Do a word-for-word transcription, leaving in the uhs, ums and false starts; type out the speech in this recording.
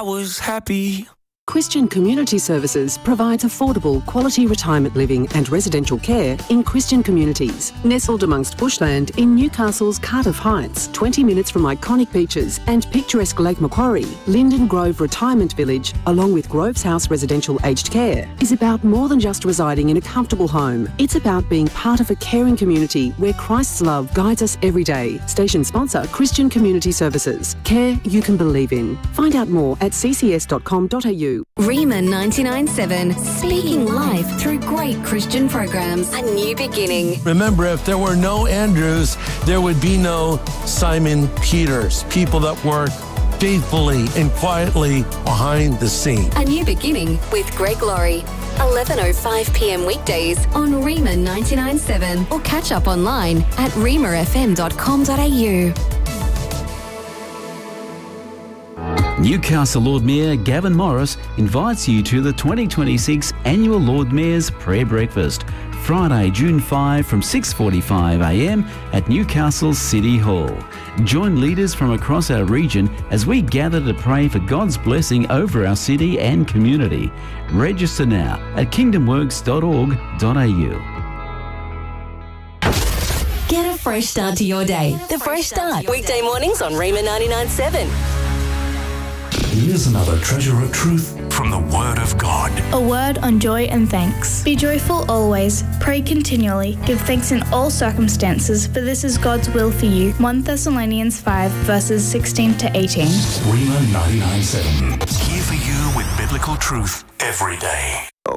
was happy. Christian Community Services provides affordable, quality retirement living and residential care in Christian communities. Nestled amongst bushland in Newcastle's Cardiff Heights, twenty minutes from iconic beaches and picturesque Lake Macquarie, Linden Grove Retirement Village, along with Groves House Residential Aged Care, is about more than just residing in a comfortable home. It's about being part of a caring community where Christ's love guides us every day. Station sponsor Christian Community Services. Care you can believe in. Find out more at c c s dot com dot a u. Rima ninety-nine point seven, speaking life through great Christian programs. A new beginning. Remember, if there were no Andrews, there would be no Simon Peters, people that work faithfully and quietly behind the scene. A new beginning with Greg Laurie. eleven oh five p m weekdays on Rima ninety-nine point seven or catch up online at rima f m dot com dot a u. Newcastle Lord Mayor Gavin Morris invites you to the twenty twenty-six Annual Lord Mayor's Prayer Breakfast, Friday, June fifth from six forty-five a m at Newcastle City Hall. Join leaders from across our region as we gather to pray for God's blessing over our city and community. Register now at kingdom works dot org dot a u. Get a fresh start to your day. The Fresh Start. Weekday mornings on Rima ninety-nine point seven. Here's another treasure of truth from the Word of God. A word on joy and thanks. Be joyful always, pray continually, give thanks in all circumstances, for this is God's will for you. First Thessalonians five, verses sixteen to eighteen. Rima ninety-nine point seven. Here for you with biblical truth every day.